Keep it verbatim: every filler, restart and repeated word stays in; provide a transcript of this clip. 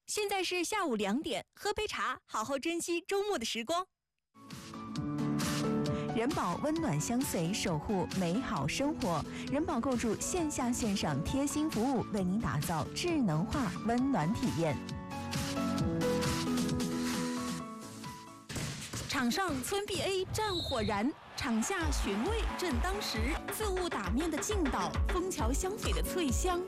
现在是下午两点，喝杯茶，好好珍惜周末的时光。 人保温暖相随，守护美好生活。人保构筑线下线上贴心服务，为您打造智能化温暖体验。 场上村 B A 战火燃，场下寻味正当时。自误打面的劲道，枫桥香榧的脆香，